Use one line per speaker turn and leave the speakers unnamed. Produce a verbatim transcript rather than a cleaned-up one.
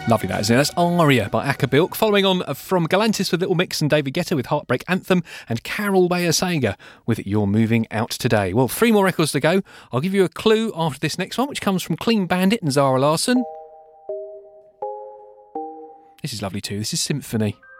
Lovely that, isn't it? That's Aria by Akabilk. Following on from Galantis with Little Mix and David Guetta with Heartbreak Anthem, and Carol Bayer Sager with You're Moving Out Today. Well, three more records to go. I'll give you a clue after this next one, which comes from Clean Bandit and Zara Larsson. This is lovely too. This is Symphony.